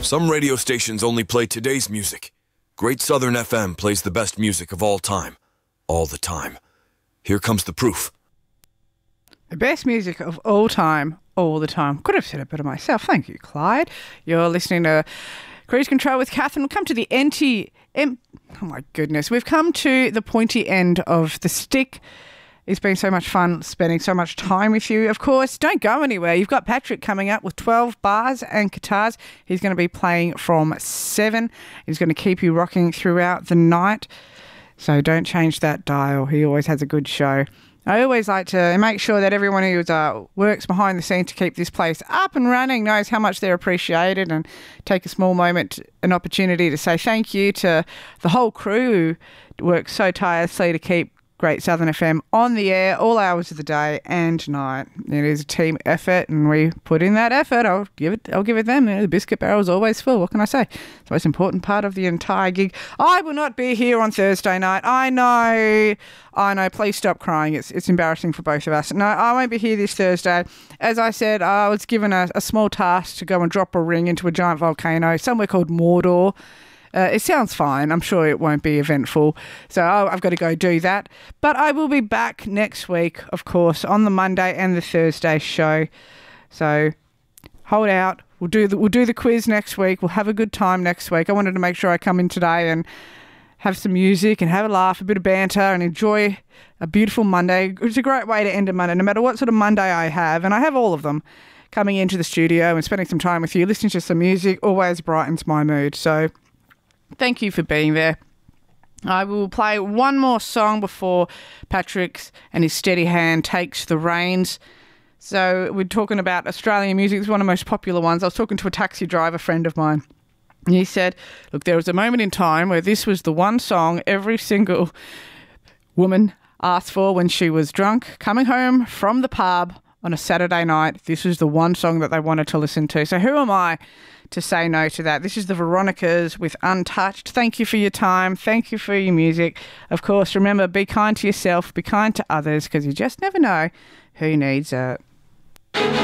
Some radio stations only play today's music. Great Southern FM plays the best music of all time. All the time. Here comes the proof. The best music of all time, all the time. Could have said it better myself. Thank you, Clyde. You're listening to Cruise Control with Catherine. We've come to the oh my goodness. We've come to the pointy end of the stick. It's been so much fun spending so much time with you. Of course, don't go anywhere. You've got Patrick coming up with 12 bars and guitars. He's going to be playing from 7. He's going to keep you rocking throughout the night. So don't change that dial. He always has a good show. I always like to make sure that everyone who works behind the scenes to keep this place up and running knows how much they're appreciated, and take a small moment, an opportunity to say thank you to the whole crew who works so tirelessly to keep Great Southern FM on the air all hours of the day and night. It is a team effort, and we put in that effort. I'll give it them. The biscuit barrel's always full. What can I say? It's the most important part of the entire gig. I will not be here on Thursday night. I know. Please stop crying. It's embarrassing for both of us. No, I won't be here this Thursday. As I said, I was given a small task to go and drop a ring into a giant volcano somewhere called Mordor. It sounds fine. I'm sure it won't be eventful. So I've got to go do that. But I will be back next week, of course, on the Monday and the Thursday show. So hold out. We'll do the quiz next week. We'll have a good time next week. I wanted to make sure I come in today and have some music and have a laugh, a bit of banter, and enjoy a beautiful Monday. It's a great way to end a Monday, no matter what sort of Monday I have. And I have all of them. Coming into the studio and spending some time with you, listening to some music, always brightens my mood. So thank you for being there. I will play one more song before Patrick's and his steady hand takes the reins. So we're talking about Australian music. It's one of the most popular ones. I was talking to a taxi driver friend of mine. And he said, look, there was a moment in time where this was the one song every single woman asked for when she was drunk, coming home from the pub on a Saturday night. This was the one song that they wanted to listen to. So who am I to say no to that? This is the Veronicas with Untouched. Thank you for your time. Thank you for your music. Of course, remember, be kind to yourself, be kind to others, because you just never know who needs it.